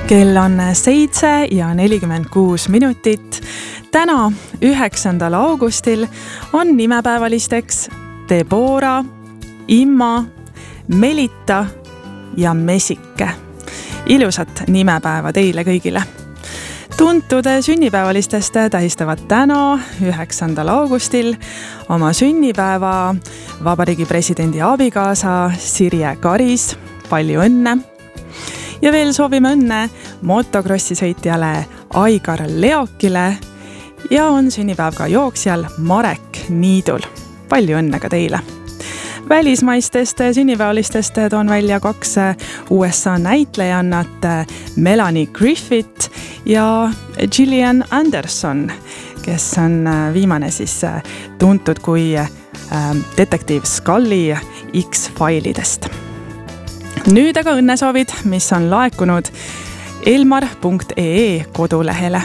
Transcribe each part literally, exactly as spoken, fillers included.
Kell on seitse ja nelikümmend kuus minutit. Täna, üheksandal augustil, on nimepäevalisteks Debora, Imma, Melita ja Mesike. Ilusat nimepäeva teile kõigile. Tuntud sünnipäevalistest tähistavad täna, üheksandal augustil, oma sünnipäeva Vabariigi presidendi abikaasa Sirje Karis. Palju õnne! Ja veel soovime õnne motokrossisõitjale Aigar Leokile ja on sünnipäev ka jooksjal Marek Niidul. Palju õnne ka teile! Välismaistest sünnipäevalistest toon välja kaks U S A näitlejannat Melanie Griffith ja Gillian Anderson, kes on viimane siis tuntud kui detektiiv Scully X-failidest. Nüüd aga õnnesoovid, mis on laekunud elmar punkt e e kodulehele.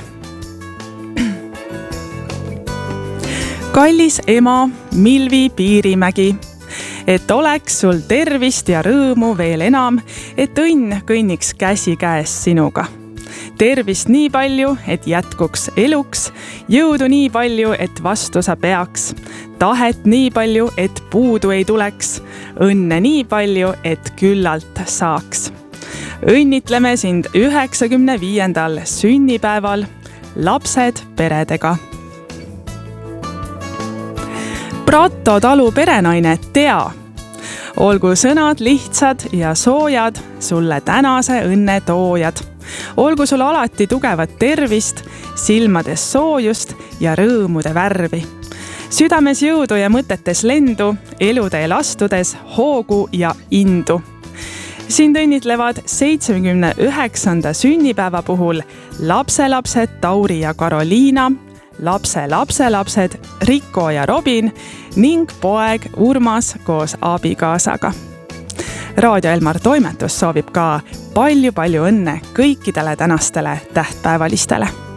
Kallis ema Milvi Piirimägi, et oleks sul tervist ja rõõmu veel enam, et õnn kõnniks käsi käes sinuga. Tervist nii palju, et jätkuks eluks, jõudu nii palju, et vastu sa peaks, tahet nii palju, et puudu ei tuleks, õnne nii palju, et küllalt saaks. Õnnitleme sind üheksakümne viiendal sünnipäeval, lapsed peredega. Prato talu perenaine Tea, olgu sõnad lihtsad ja soojad, sulle tänase õnne toojad. Olgu sul alati tugevat tervist, silmades soojust ja rõõmude värvi. Südames jõudu ja mõtetes lendu, eluteel astudes hoogu ja indu. Sind õnnitlevad seitsmekümne üheksanda sünnipäeva puhul lapselapsed Tauri ja Karoliina, lapse lapselapsed Riko ja Robin ning poeg Urmas koos abikaasaga. Raadio Elmar toimetus soovib ka palju-palju õnne kõikidele tänastele tähtpäevalistele.